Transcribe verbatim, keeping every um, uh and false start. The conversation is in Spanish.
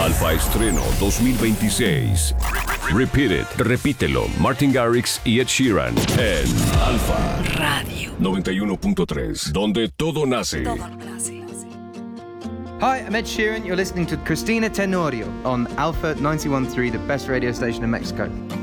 Alfa Estreno dos mil veintiséis. Repeat It, repítelo, Martin Garrix y Ed Sheeran en Alfa Radio noventa y uno punto tres, donde todo nace. Todo nace. Hi, I'm Ed Sheeran. You're listening to Christina Tenorio on Alpha ninety-one point three, the best radio station in Mexico.